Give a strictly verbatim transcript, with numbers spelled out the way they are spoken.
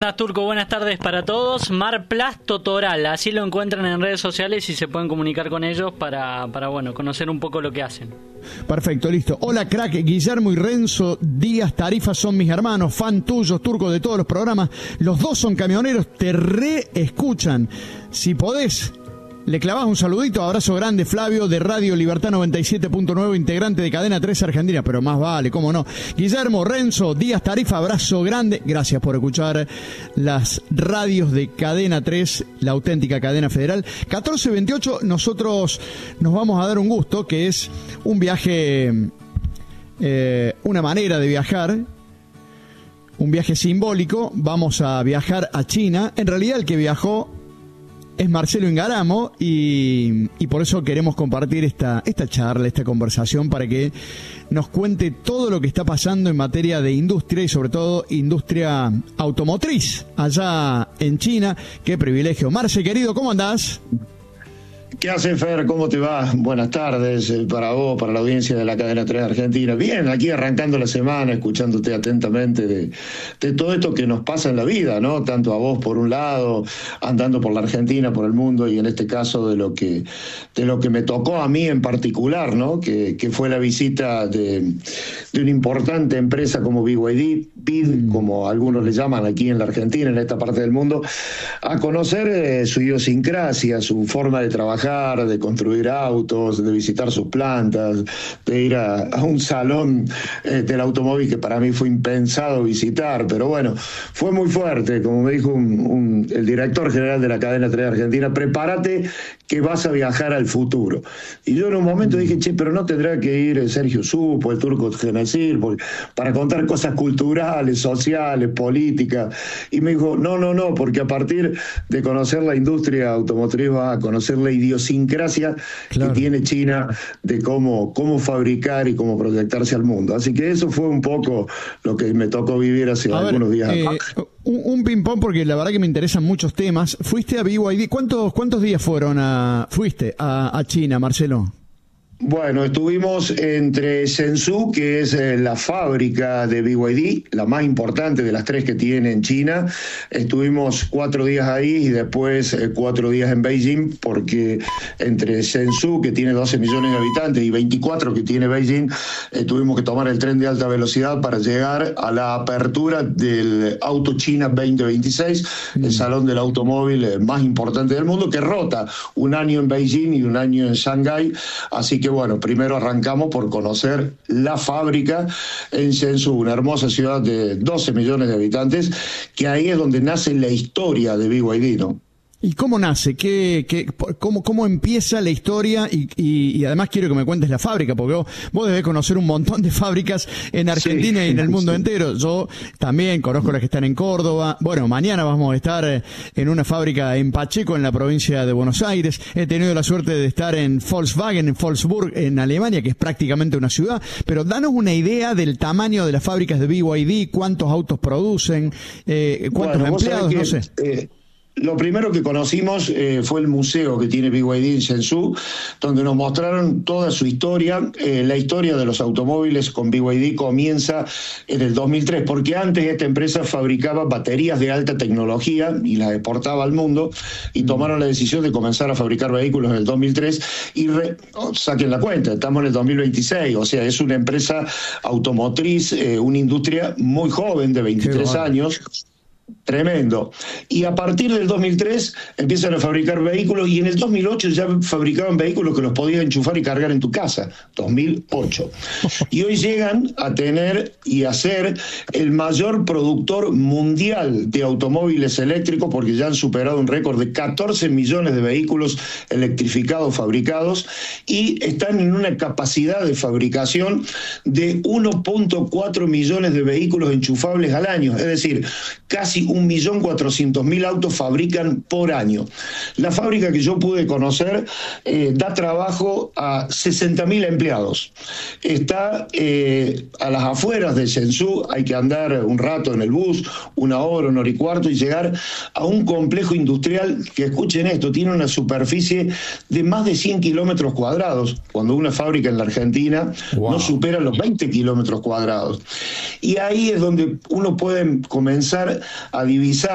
Turco, buenas tardes para todos. Marplas Totoral, así lo encuentran en redes sociales y se pueden comunicar con ellos para, para bueno, conocer un poco lo que hacen. Perfecto, listo. Hola, crack. Guillermo y Renzo Díaz Tarifa son mis hermanos, fan tuyos, Turco, de todos los programas. Los dos son camioneros, te reescuchan. Si podés, le clavás un saludito. Abrazo grande, Flavio, de Radio Libertad noventa y siete punto nueve, integrante de Cadena tres Argentina. Pero más vale, cómo no. Guillermo, Renzo, Díaz Tarifa, abrazo grande. Gracias por escuchar las radios de Cadena tres, la auténtica cadena federal. catorce veintiocho, nosotros nos vamos a dar un gusto, que es un viaje, eh, una manera de viajar, un viaje simbólico. Vamos a viajar a China. En realidad el que viajó es Marcelo Ingaramo y, y por eso queremos compartir esta, esta charla, esta conversación, para que nos cuente todo lo que está pasando en materia de industria y sobre todo industria automotriz allá en China. Qué privilegio. Marce, querido, ¿cómo andás? ¿Qué hace, Fer? ¿Cómo te va? Buenas tardes para vos, para la audiencia de la Cadena tres Argentina. Bien, aquí arrancando la semana, escuchándote atentamente de, de todo esto que nos pasa en la vida, ¿no? Tanto a vos por un lado, andando por la Argentina, por el mundo, y en este caso de lo que de lo que me tocó a mí en particular, ¿no? Que, que fue la visita de, de una importante empresa como B Y D, B I D, como algunos le llaman aquí en la Argentina, en esta parte del mundo, a conocer eh, su idiosincrasia, su forma de trabajar, de construir autos, de visitar sus plantas, de ir a, a un salón eh, del automóvil que para mí fue impensado visitar, pero bueno, fue muy fuerte. Como me dijo un, un, el director general de la Cadena tres Argentina, prepárate que vas a viajar al futuro. Y yo en un momento dije, che, pero no tendrá que ir Sergio Supo, el Turco Genesil, para contar cosas culturales, sociales, políticas. Y me dijo, no, no, no, porque a partir de conocer la industria automotriz vas a conocer la idiosincrasia claro. que tiene China de cómo, cómo fabricar y cómo proyectarse al mundo. Así que eso fue un poco lo que me tocó vivir hace a algunos ver, días. Eh, un, un ping-pong, porque la verdad que me interesan muchos temas. Fuiste a B Y D, ¿cuántos, cuántos días fueron a, fuiste a, a China, Marcelo? Bueno, estuvimos entre Shenzhou, que es eh, la fábrica de B Y D, la más importante de las tres que tiene en China. Estuvimos cuatro días ahí y después eh, cuatro días en Beijing, porque entre Shenzhou, que tiene doce millones de habitantes, y veinticuatro que tiene Beijing, eh, tuvimos que tomar el tren de alta velocidad para llegar a la apertura del Auto China veinte veintiséis, mm. el salón del automóvil eh, más importante del mundo, que rota un año en Beijing y un año en Shanghái. Así que que bueno, primero arrancamos por conocer la fábrica en Shenzhou, una hermosa ciudad de doce millones de habitantes, que ahí es donde nace la historia de B Y D, ¿no? ¿Y cómo nace? ¿Qué, qué, cómo, ¿Cómo empieza la historia? Y, y, y además quiero que me cuentes la fábrica, porque vos, vos debés conocer un montón de fábricas en Argentina sí, y en el mundo sí. entero. Yo también conozco las que están en Córdoba. Bueno, mañana vamos a estar en una fábrica en Pacheco, en la provincia de Buenos Aires. He tenido la suerte de estar en Volkswagen, en Wolfsburg, en Alemania, que es prácticamente una ciudad. Pero danos una idea del tamaño de las fábricas de B Y D, cuántos autos producen, eh, cuántos bueno, empleados, que, no sé. Eh... Lo primero que conocimos eh, fue el museo que tiene B Y D en Shenzhou, donde nos mostraron toda su historia. Eh, la historia de los automóviles con B Y D comienza en el dos mil tres, porque antes esta empresa fabricaba baterías de alta tecnología y las exportaba al mundo, y tomaron la decisión de comenzar a fabricar vehículos en el dos mil tres, y re, oh, saquen la cuenta, estamos en el dos mil veintiséis, o sea, es una empresa automotriz, eh, una industria muy joven, de veintitrés años. Tremendo. Y a partir del dos mil tres empiezan a fabricar vehículos, y en el dos mil ocho ya fabricaban vehículos que los podías enchufar y cargar en tu casa. dos mil ocho. Y hoy llegan a tener y a ser el mayor productor mundial de automóviles eléctricos, porque ya han superado un récord de catorce millones de vehículos electrificados fabricados, y están en una capacidad de fabricación de uno punto cuatro millones de vehículos enchufables al año. Es decir, casi un millón cuatrocientos mil autos fabrican por año. La fábrica que yo pude conocer eh, da trabajo a sesenta mil empleados. Está eh, a las afueras de Shenzhou, hay que andar un rato en el bus, una hora, una hora y cuarto, y llegar a un complejo industrial que, escuchen esto, tiene una superficie de más de cien kilómetros cuadrados, cuando una fábrica en la Argentina wow. no supera los veinte kilómetros cuadrados. Y ahí es donde uno puede comenzar a divisar